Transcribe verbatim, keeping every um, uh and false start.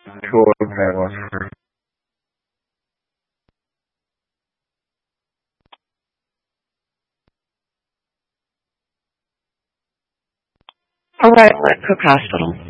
Sure, very much. All right, at Cook Hospital.